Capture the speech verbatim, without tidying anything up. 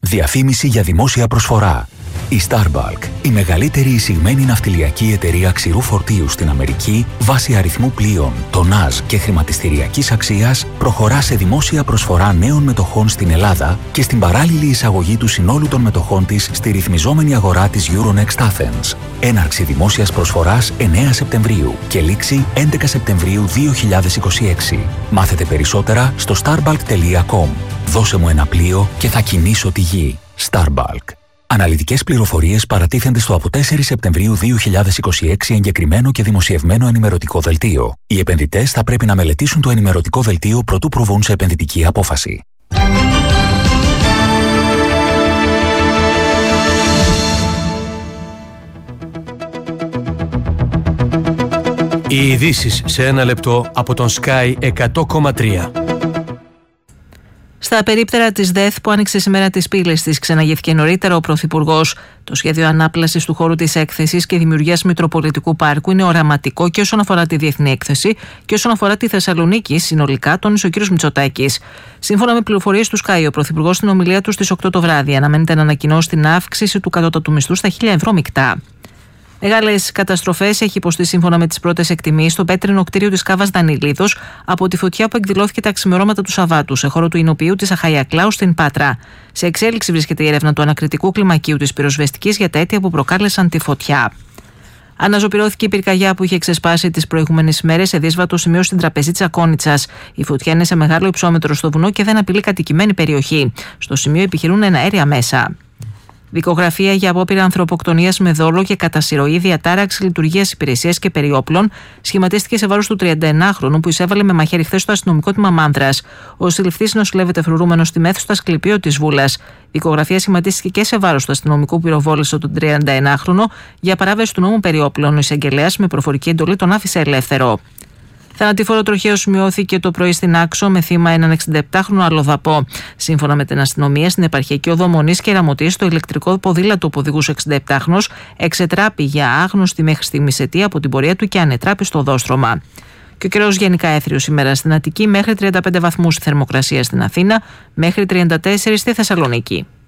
Διαφήμιση για δημόσια προσφορά. Η Starbulk, η μεγαλύτερη εισηγμένη ναυτιλιακή εταιρεία ξηρού φορτίου στην Αμερική, βάσει αριθμού πλοίων, τονάζ και χρηματιστηριακής αξίας, προχωρά σε δημόσια προσφορά νέων μετοχών στην Ελλάδα και στην παράλληλη εισαγωγή του συνόλου των μετοχών της στη ρυθμιζόμενη αγορά της Euronext Athens. Έναρξη δημόσιας προσφοράς εννέα Σεπτεμβρίου και λήξη έντεκα Σεπτεμβρίου δύο χιλιάδες είκοσι έξι. Μάθετε περισσότερα στο starbulk τελεία com. Δώσε μου ένα πλοίο και θα κινήσω τη γη. Starbulk. Αναλυτικές πληροφορίες παρατίθενται στο από τέσσερις Σεπτεμβρίου δύο χιλιάδες είκοσι έξι εγκεκριμένο και δημοσιευμένο ενημερωτικό δελτίο. Οι επενδυτές θα πρέπει να μελετήσουν το ενημερωτικό δελτίο προτού προβούν σε επενδυτική απόφαση. Οι ειδήσεις σε ένα λεπτό από τον Sky εκατό κόμμα τρία. Στα περίπτερα της ΔΕΘ που άνοιξε σήμερα τις πύλες της, ξαναγεύθηκε νωρίτερα ο Πρωθυπουργός. Το σχέδιο ανάπλασης του χώρου της έκθεσης και δημιουργίας Μητροπολιτικού Πάρκου είναι οραματικό και όσον αφορά τη διεθνή έκθεση και όσον αφορά τη Θεσσαλονίκη συνολικά, τόνισε ο κ. Μητσοτάκης. Σύμφωνα με πληροφορίες του Sky, ο Πρωθυπουργός στην ομιλία του στις οκτώ το βράδυ αναμένεται να ανακοινώσει την αύξηση του κατώτατου μισθού στα χίλια ευρώ μεικτά. Μεγάλες καταστροφές έχει υποστεί σύμφωνα με τις πρώτες εκτιμήσεις στο πέτρινο κτίριο της Κάβας Δανειλίδος από τη φωτιά που εκδηλώθηκε τα ξημερώματα του Σαββάτου σε χώρο του Ινοποιείου της Αχαία Κλάου στην Πάτρα. Σε εξέλιξη βρίσκεται η έρευνα του ανακριτικού κλιμακίου της πυροσβεστικής για τα αίτια που προκάλεσαν τη φωτιά. Αναζωπυρώθηκε η πυρκαγιά που είχε ξεσπάσει τις προηγούμενες ημέρες σε δύσβατο σημείο στην Τραπεζίτσα Κόνιτσας. Η φωτιά είναι σε μεγάλο υψόμετρο στο βουνό και δεν απειλεί κατοικημένη περιοχή. Στο σημείο επιχειρούν εναέρια μέσα. Δικογραφία για απόπειρα ανθρωποκτονίας με δόλο και κατά συρροή, διατάραξη λειτουργίας υπηρεσίας και περιόπλων σχηματίστηκε σε βάρος του τριανταενάχρονου που εισέβαλε με μαχαίρι χθες στο αστυνομικό τμήμα Μάνδρας. Ο συλληφθής νοσηλεύεται φρουρούμενος στη μέθουστα Ασκληπείο της Βούλας. Δικογραφία σχηματίστηκε και σε βάρος του αστυνομικού που πυροβόλησε τον τριανταενάχρονο για παράβαση του νόμου περιόπλων. Ο εισαγγελέας με προφορική εντολή τον άφησε ελεύθερο. Θανατηφόρο τροχαίο σημειώθηκε το πρωί στην Άξο με θύμα έναν εξηνταεπτάχρονο αλλοδαπό. Σύμφωνα με την αστυνομία, στην επαρχιακή οδό Μονής και Ραμωτής, το ηλεκτρικό ποδήλατο που οδηγούσε ο εξηνταεπτάχρονος εξετράπη για άγνωστη μέχρι στιγμής αιτία από την πορεία του και ανετράπη στο οδόστρωμα. Και ο καιρός γενικά έθριος σήμερα στην Αττική, μέχρι τριάντα πέντε βαθμούς η θερμοκρασία στην Αθήνα, μέχρι τριάντα τέσσερα στη Θεσσαλονίκη.